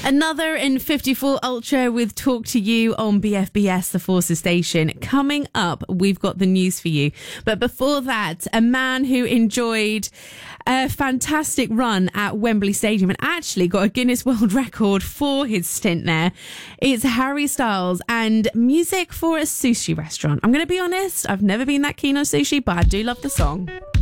Another in 54 Ultra with Talk to You on BFBS, the Forces station. Coming up, we've got the news for you. But before that, a man who enjoyed a fantastic run at Wembley Stadium and actually got a Guinness World Record for his stint there. It's Harry Styles and music for a sushi restaurant. I'm going to be honest, I've never been that keen on sushi, but I do love the song.